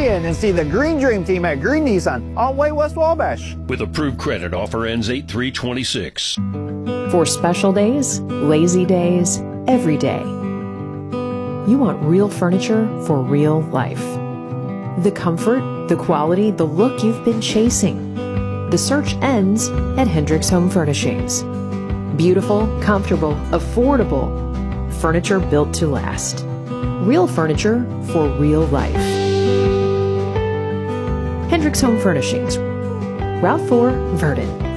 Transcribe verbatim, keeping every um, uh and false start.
Key in and see the Green Dream Team at Green Nissan on Way West Wabash. With approved credit, offer ends eight three twenty-six. For special days, lazy days, every day. You want real furniture for real life. The comfort, the quality, the look you've been chasing. The search ends at Hendricks Home Furnishings. Beautiful, comfortable, affordable. Furniture built to last. Real furniture for real life. Hendricks Home Furnishings. Route four, Vernon.